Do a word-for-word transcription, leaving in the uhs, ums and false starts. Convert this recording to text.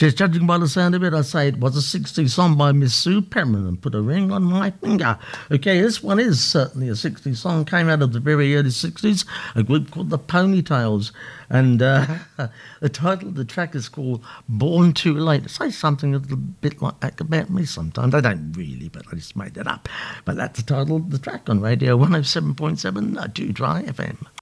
Just judging by the sound of it, I say it was a sixties song by Miss Sue Perman and Put a Ring on My Finger. Okay, this one is certainly a sixties song. Came out of the very early sixties, a group called the Ponytails. And uh, the title of the track is called Born Too Late. It says something a little bit like that about me sometimes. I don't really, but I just made it up. But that's the title of the track on Radio one oh seven point seven, Two Dry F M.